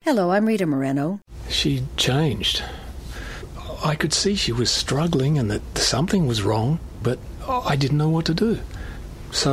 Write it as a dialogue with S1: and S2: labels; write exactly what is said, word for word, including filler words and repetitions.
S1: Hello, I'm Rita Moreno.
S2: She changed. I could see she was struggling and that something was wrong, but I didn't know what to do.